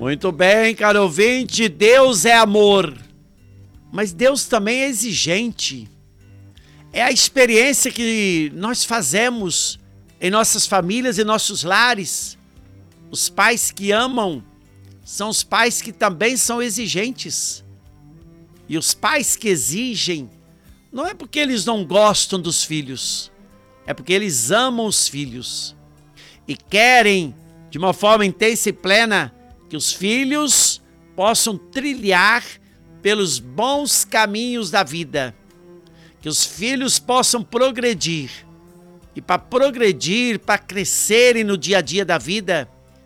Muito bem, caro ouvinte, Deus é amor, mas Deus também é exigente. É a experiência que nós fazemos em nossas famílias e nossos lares. Os pais que amam são os pais que também são exigentes. E os pais que exigem, não é porque eles não gostam dos filhos, é porque eles amam os filhos e querem, de uma forma intensa e plena, que os filhos possam trilhar pelos bons caminhos da vida, que os filhos possam progredir. E para progredir, para crescerem no dia a dia da vida,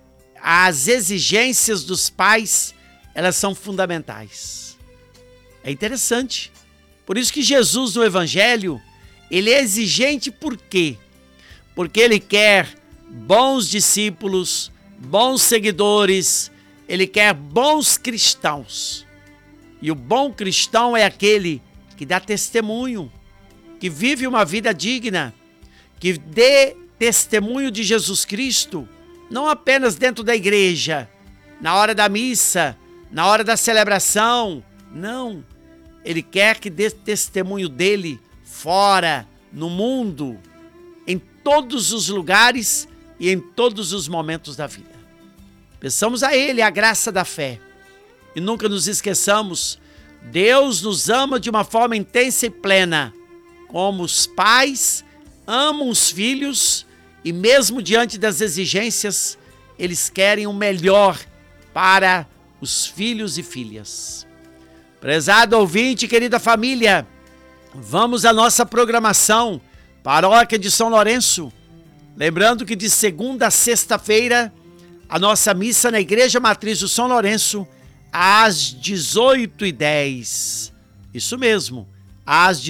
as exigências dos pais, elas são fundamentais. É interessante. Por isso que Jesus no Evangelho, ele é exigente por quê? Porque ele quer bons discípulos, bons seguidores, ele quer bons cristãos. E o bom cristão é aquele que dá testemunho, que vive uma vida digna, que dê testemunho de Jesus Cristo, não apenas dentro da igreja, na hora da missa, na hora da celebração, não. Ele quer que dê testemunho dele fora, no mundo, em todos os lugares e em todos os momentos da vida. Peçamos a ele a graça da fé e nunca nos esqueçamos, Deus nos ama de uma forma intensa e plena, como os pais amam os filhos e mesmo diante das exigências, eles querem o melhor para os filhos e filhas. Prezado ouvinte, querida família, vamos à nossa programação, Paróquia de São Lourenço. Lembrando que de segunda a sexta-feira, a nossa missa na Igreja Matriz do São Lourenço, às 18h10. Isso mesmo, às